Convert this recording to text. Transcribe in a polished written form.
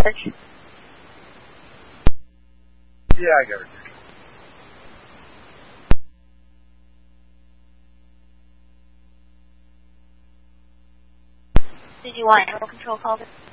message? Yeah, I got her. Did you want animal control called?